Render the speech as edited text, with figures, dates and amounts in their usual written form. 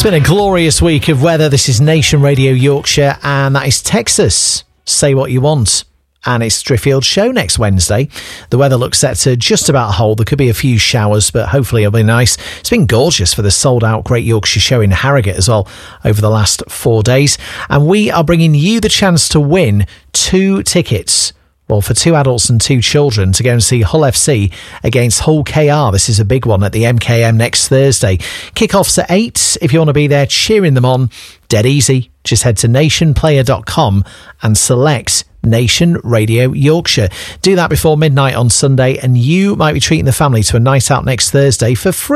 been a glorious week of weather. This is Nation Radio Yorkshire, and that is Texas. Say what you want. And it's Driffield Show next Wednesday. The weather looks set to just about hold. There could be a few showers, but hopefully it'll be nice. It's been gorgeous for the sold-out Great Yorkshire Show in Harrogate as well over the last 4 days. And we are bringing you the chance to win 2 tickets. Well, for 2 adults and 2 children to go and see Hull FC against Hull KR. This is a big one at the MKM next Thursday. Kick-off's at 8. If you want to be there cheering them on, dead easy. Just head to nationplayer.com and select Nation Radio Yorkshire. Do that before midnight on Sunday and you might be treating the family to a night out next Thursday for free.